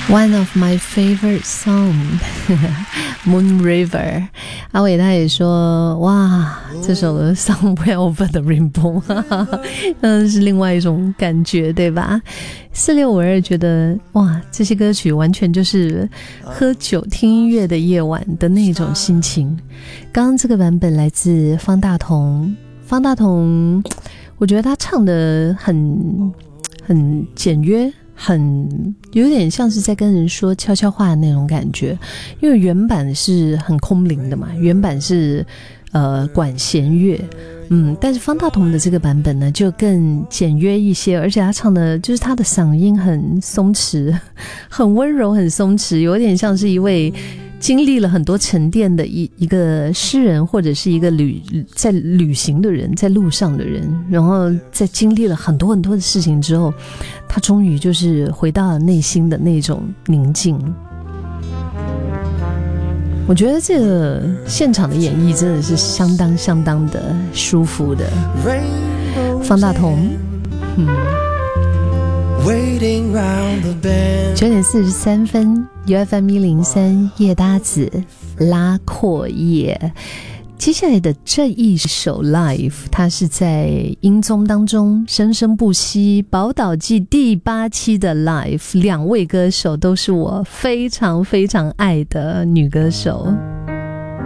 One of my favorite song Moon River。 阿伟他也说，哇，这首 Somewhere Over the Rainbow 是另外一种感觉，对吧？4652觉得，哇，这些歌曲完全就是喝酒听音乐的夜晚的那种心情。刚刚这个版本来自方大同，我觉得他唱的很简约，有点像是在跟人说悄悄话的那种感觉，因为原版是很空灵的嘛，原版是管弦乐，但是方大同的这个版本呢就更简约一些，而且他唱的就是他的嗓音很松弛，很温柔，很松弛，有点像是一位经历了很多沉淀的一个诗人，或者是一个在旅行的人，在路上的人，然后在经历了很多很多的事情之后，他终于就是回到了内心的那种宁静。我觉得这个现场的演绎真的是相当的舒服的。方大同9:43 UFM103 夜搭子拉阔夜。接下来的这一首 Live 它是在音综当中生生不息宝岛季第8期的 Live， 两位歌手都是我非常非常爱的女歌手。